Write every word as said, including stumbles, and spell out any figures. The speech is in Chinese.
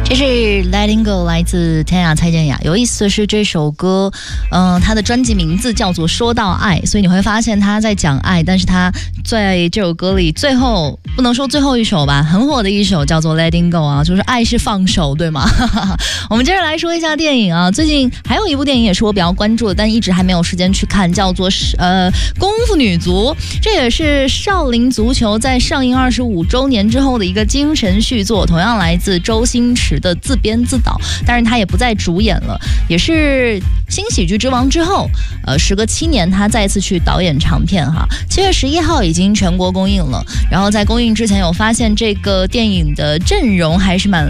这是 Letting Go 来自天涯蔡健雅。有意思的是这首歌嗯、呃，它的专辑名字叫做说到爱，所以你会发现他在讲爱，但是他在这首歌里最后不能说最后一首吧，很火的一首叫做 Letting Go 啊，就是爱是放手，对吗？我们接着来说一下电影啊，最近还有一部电影也是我比较关注的，但一直还没有时间去看，叫做呃功夫女足。这也是少林足球在上映二十五周年之后的一个精神续作，同样来自周星驰的自编自导，但是他也不再主演了，也是新喜剧之王之后，呃，时隔七年他再次去导演长片哈。七月十一号已经全国公映了，然后在公映之前有发现这个电影的阵容还是蛮